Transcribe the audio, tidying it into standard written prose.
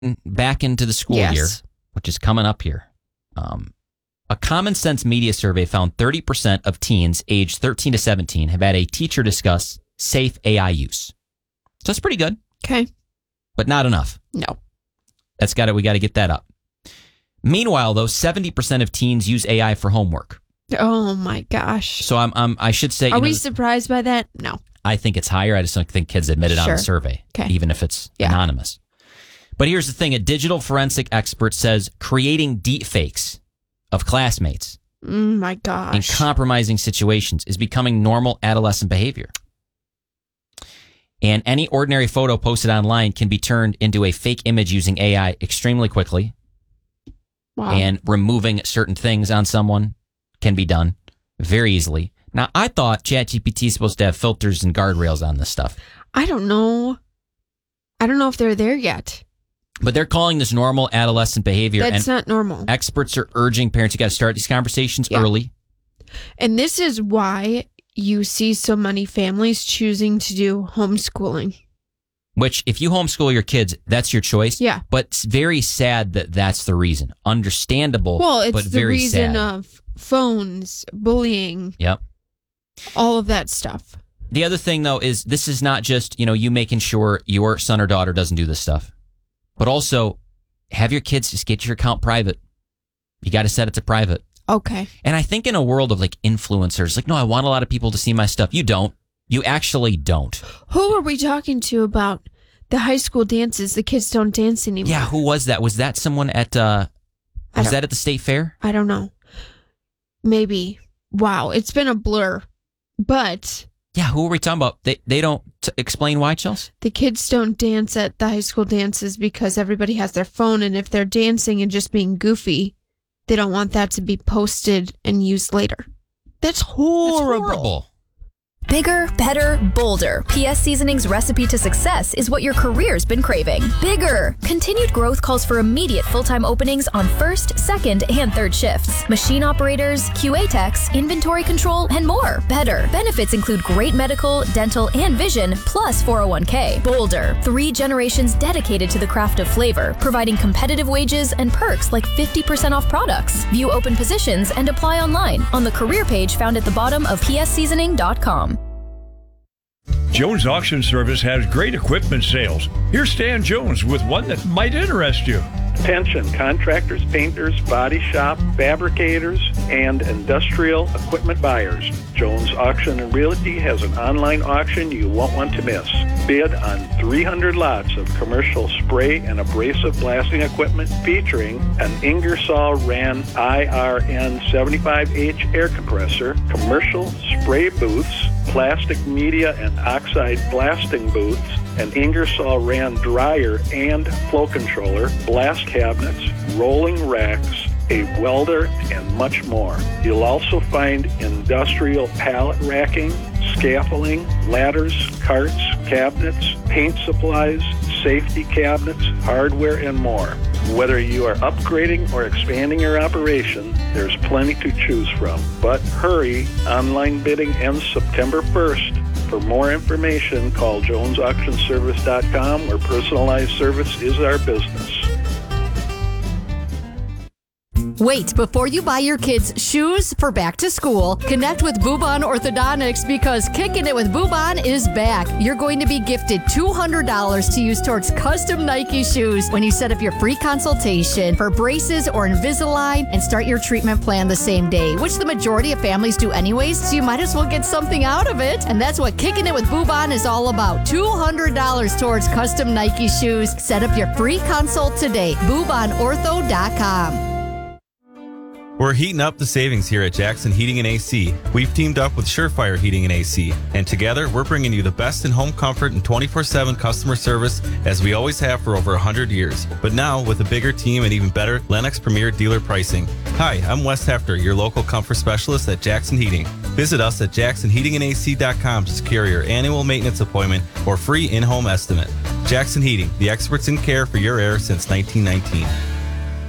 back into the school year, which is coming up here. A Common Sense Media survey found 30% of teens aged 13 to 17 have had a teacher discuss safe AI use. So that's pretty good. Okay. But not enough. No. We got to get that up. Meanwhile, though, 70% of teens use AI for homework. Oh my gosh. So I should say, are we surprised by that? No. I think it's higher. I just don't think kids admit it on the survey, even if it's anonymous. But here's the thing. A digital forensic expert says creating deep fakes of classmates my gosh. in compromising situations is becoming normal adolescent behavior. And any ordinary photo posted online can be turned into a fake image using AI extremely quickly. Wow. And removing certain things on someone can be done very easily. Now, I thought ChatGPT is supposed to have filters and guardrails on this stuff. I don't know. I don't know if they're there yet. But they're calling this normal adolescent behavior. That's not normal. Experts are urging parents, you got to start these conversations early. And this is why you see so many families choosing to do homeschooling. Which, if you homeschool your kids, that's your choice. Yeah. But it's very sad that that's the reason. Understandable, but very sad. Well, it's the reason of phones, bullying. Yep. All of that stuff. The other thing, though, is this is not just, you making sure your son or daughter doesn't do this stuff. But also, have your kids just get your account private. You got to set it to private. Okay. And I think in a world of influencers, no, I want a lot of people to see my stuff. You don't. You actually don't. Who are we talking to about the high school dances? The kids don't dance anymore. Yeah, who was that? Was that someone at, was that at the state fair? I don't know. Maybe. Wow, it's been a blur. But... yeah, who are we talking about? They don't explain why, Chelsea? The kids don't dance at the high school dances because everybody has their phone, and if they're dancing and just being goofy, they don't want that to be posted and used later. That's horrible. That's horrible. Bigger, better, bolder. PS Seasoning's recipe to success is what your career's been craving. Bigger. Continued growth calls for immediate full-time openings on first, second, and third shifts. Machine operators, QA techs, inventory control, and more. Better. Benefits include great medical, dental, and vision, plus 401k. Bolder. 3 generations dedicated to the craft of flavor, providing competitive wages and perks like 50% off products. View open positions and apply online on the career page found at the bottom of psseasoning.com. Jones Auction Service has great equipment sales. Here's Stan Jones with one that might interest you. Attention contractors, painters, body shop, fabricators, and industrial equipment buyers. Jones Auction and Realty has an online auction you won't want to miss. Bid on 300 lots of commercial spray and abrasive blasting equipment featuring an Ingersoll Rand IRN 75H air compressor, commercial spray booths, plastic media and oxide blasting booths, an Ingersoll Rand dryer and flow controller, blast cabinets, rolling racks, a welder, and much more. You'll also find industrial pallet racking, scaffolding, ladders, carts, cabinets, paint supplies, safety cabinets, hardware, and more. Whether you are upgrading or expanding your operation, there's plenty to choose from. But hurry, online bidding ends September 1st. For more information, call JonesAuctionService.com, where personalized service is our business. Wait, before you buy your kids shoes for back to school, connect with Boobon Orthodontics because Kicking It with Boobon is back. You're going to be gifted $200 to use towards custom Nike shoes when you set up your free consultation for braces or Invisalign and start your treatment plan the same day, which the majority of families do anyways, so you might as well get something out of it. And that's what Kicking It with Boobon is all about. $200 towards custom Nike shoes. Set up your free consult today. BoobonOrtho.com. We're heating up the savings here at Jackson Heating and AC. We've teamed up with Surefire Heating and AC, and together we're bringing you the best in home comfort and 24/7 customer service as we always have for over 100 years. But now with a bigger team and even better Lennox Premier dealer pricing. Hi, I'm Wes Hefter, your local comfort specialist at Jackson Heating. Visit us at jacksonheatingandac.com to secure your annual maintenance appointment or free in-home estimate. Jackson Heating, the experts in care for your air since 1919.